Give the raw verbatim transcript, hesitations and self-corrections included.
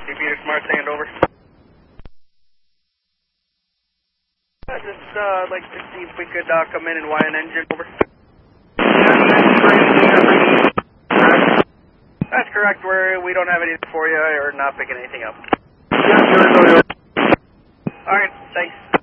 Computer Smart, stand over. I just uh, like to see if we could uh, come in and wire an engine over. That's correct. We're, we don't have anything for you or not picking anything up. Alright, thanks.